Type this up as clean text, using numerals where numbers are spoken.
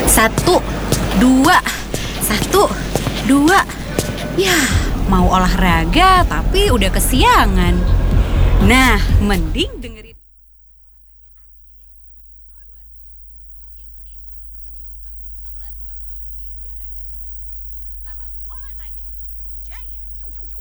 Satu, dua, satu, dua. Ya, mau olahraga tapi udah kesiangan. Nah, mending dengerin.